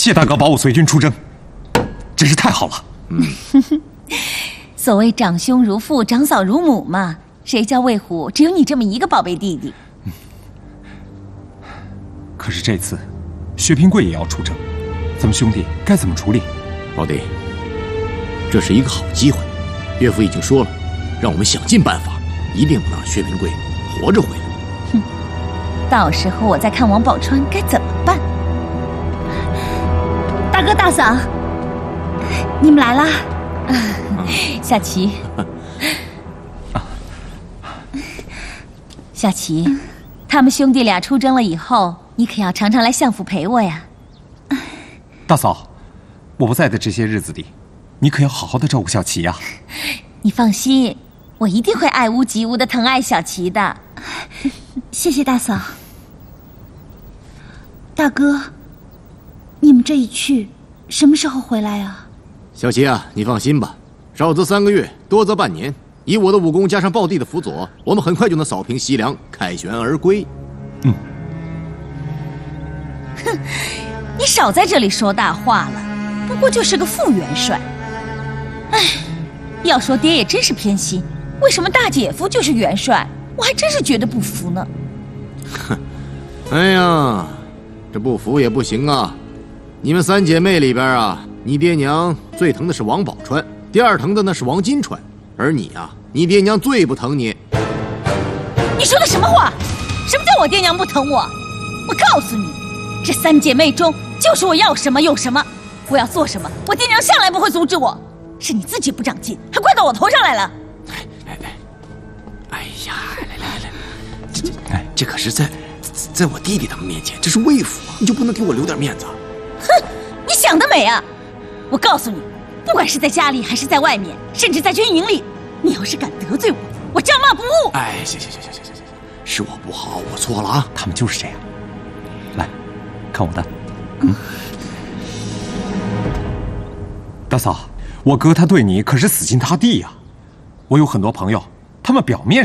谢大哥保我随军出征，真是太好了。 所谓长兄如父，长嫂如母嘛。谁叫魏虎只有你这么一个宝贝弟弟？ 可是这次，薛平贵也要出征，咱们兄弟该怎么处理？ 老弟，这是一个好机会，岳父已经说了，让我们想尽办法，一定不能让薛平贵活着回来。 哼，到时候我再看王宝钏该怎么办。 大哥大嫂，你们来啦！ 夏琪，夏琪，他们兄弟俩出征了以后，你可要常常来相府陪我呀。 大嫂，我不在的这些日子里，你可要好好的照顾小琪呀。 你放心，我一定会爱屋及乌的疼爱小琪的。 谢谢大嫂。大哥，你们这一去，什么时候回来啊？ 小琪啊，你放心吧，少则3个月，多则半年。以我的武功加上暴弟的辅佐，我们很快就能扫平西凉，凯旋而归。 哼，你少在这里说大话了，不过就是个副元帅。哎，要说爹也真是偏心，为什么大姐夫就是元帅？我还真是觉得不服呢。 哼，哎呀，这不服也不行啊！你们3姐妹里边啊，你爹娘最疼的是王宝钏，第2疼的呢是王金钏，而你啊，你爹娘最不疼你。 你说的什么话？什么叫我爹娘不疼我？我告诉你，这3姐妹中，就是我要什么有什么，我要做什么，我爹娘向来不会阻止我。是你自己不长进，还怪到我头上来了。 哎呀，来，这可是在我弟弟他们面前，这是魏府啊，你就不能给我留点面子？ 哼，你想得美啊！我告诉你，不管是在家里还是在外面，甚至在军营里，你要是敢得罪我，我照骂不误。 哎，行，是我不好，我错了啊。 他们就是这样。来，看我的。大嫂，我哥他对你可是死心塌地呀。我有很多朋友，他们表面